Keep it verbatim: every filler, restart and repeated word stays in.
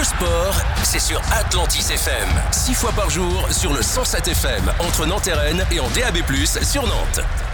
Le sport, c'est sur Atlantis F M. Six fois par jour sur le cent sept F M, entre Nantes et Rennes et en D A B plus, sur Nantes.